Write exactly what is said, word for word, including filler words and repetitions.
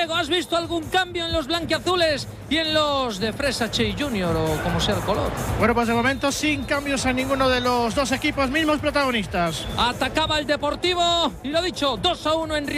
Diego, ¿has visto algún cambio en los blanquiazules y en los de Fresa Che Junior o como sea el color? Bueno, pues de momento sin cambios a ninguno de los dos equipos, mismos protagonistas. Atacaba el Deportivo y lo dicho, dos a uno en